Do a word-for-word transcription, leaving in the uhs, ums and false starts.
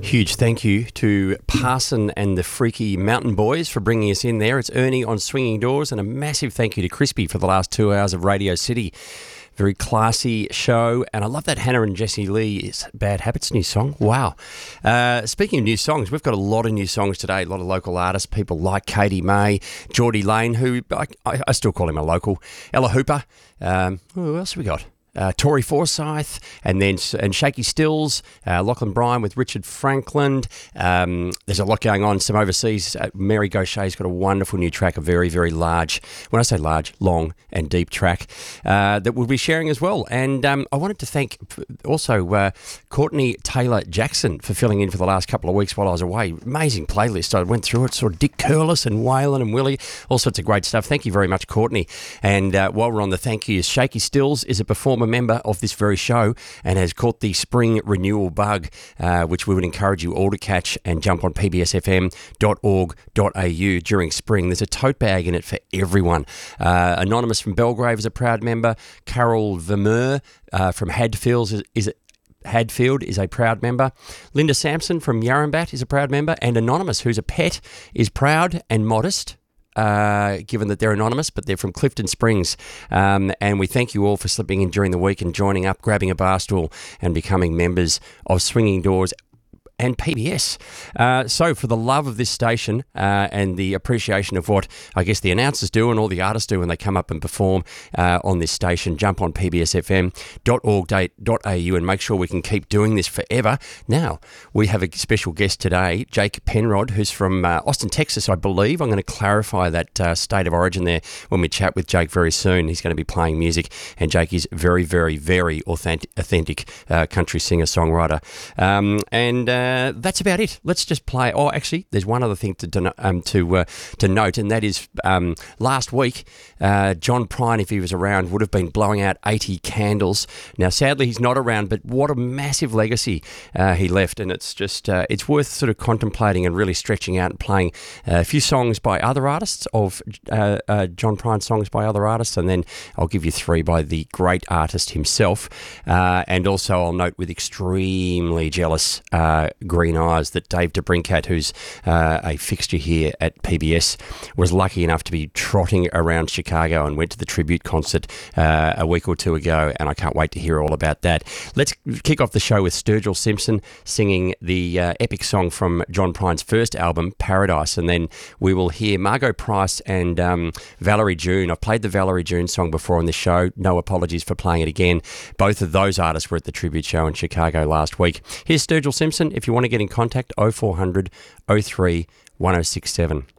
Huge thank you to Parson and the Freaky Mountain Boys for bringing us in there. It's Ernie on Swinging Doors, and a massive thank you to Crispy for the last two hours of Radio City. Very classy show, and I love that Hannah and Jessie Lee's Bad Habits new song. Wow. Uh, speaking of new songs, we've got a lot of new songs today, a lot of local artists, people like Katie May, Geordie Lane, who I, I, I still call him a local, Ella Hooper. Um, who else have we got? Uh, Tori Forsyth, and then and Shaky Stills, uh, Lachlan Bryan with Richard Franklin. Um, there's a lot going on. Some overseas. Uh, Mary Gaucher's got a wonderful new track, a very, very large, when I say large, long and deep track uh, that we'll be sharing as well. And um, I wanted to thank also uh, Courtney Taylor Jackson for filling in for the last couple of weeks while I was away. Amazing playlist. I went through it, saw Dick Curlis and Waylon and Willie, all sorts of great stuff. Thank you very much, Courtney. And uh, while we're on the thank yous, Shaky Stills is a performer member of this very show and has caught the spring renewal bug, uh, which we would encourage you all to catch and jump on p b s f m dot org dot a u during spring. There's a tote bag in it for everyone. Uh, Anonymous from Belgrave is a proud member. Carol Vermeer uh, from Hadfield is, is Hadfield is a proud member. Linda Sampson from Yarrambat is a proud member, and Anonymous, who's a pet, is proud and modest. Uh, given that they're anonymous, but they're from Clifton Springs. Um, and we thank you all for slipping in during the week and joining up, grabbing a bar stool and becoming members of Swinging Doors and P B S. Uh, so for the love of this station uh, and the appreciation of what I guess the announcers do and all the artists do when they come up and perform uh, on this station, jump on p b s f m dot org dot a u and make sure we can keep doing this forever. Now, we have a special guest today, Jake Penrod, who's from uh, Austin, Texas, I believe. I'm going to clarify that uh, state of origin there when we chat with Jake very soon. He's going to be playing music, and Jake is very, very, very authentic, authentic uh, country singer-songwriter. Um, and uh, Uh, that's about it. Let's just play. Oh, actually, there's one other thing to to um, to, uh, to note, and that is um, last week, uh, John Prine, if he was around, would have been blowing out eighty candles. Now, sadly, he's not around, but what a massive legacy uh, he left, and it's just uh, it's worth sort of contemplating and really stretching out and playing uh, a few songs by other artists of uh, uh, John Prine songs by other artists, and then I'll give you three by the great artist himself, uh, and also I'll note with extremely jealous Uh, green eyes that Dave DeBrincat, who's uh, a fixture here at P B S, was lucky enough to be trotting around Chicago and went to the tribute concert uh, a week or two ago, and I can't wait to hear all about that. Let's kick off the show with Sturgill Simpson singing the uh, epic song from John Prine's first album, Paradise, and then we will hear Margot Price and um, Valerie June. I've played the Valerie June song before on the show. No apologies for playing it again. Both of those artists were at the tribute show in Chicago last week. Here's Sturgill Simpson. If you want to get in contact, oh four hundred, oh three, one oh six seven.